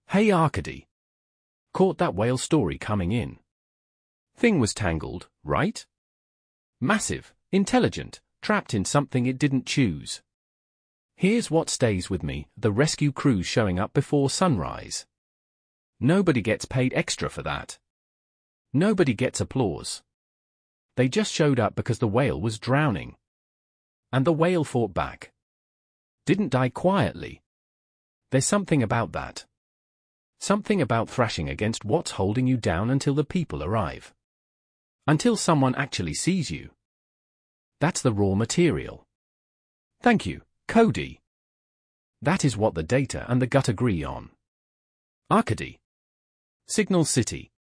Hey Arcady. Caught that whale story coming in. Thing was tangled, right? Massive, intelligent, trapped in something it didn't choose. Here's what stays with me, the rescue crews showing up before sunrise. Nobody gets paid extra for that. Nobody gets applause. They just showed up because the whale was drowning. And the whale fought back. Didn't die quietly. There's something about that. Something about thrashing against what's holding you down until the people arrive. Until someone actually sees you. That's the raw material. Thank you, Cody. That is what the data and the gut agree on. Arcady. Signal City.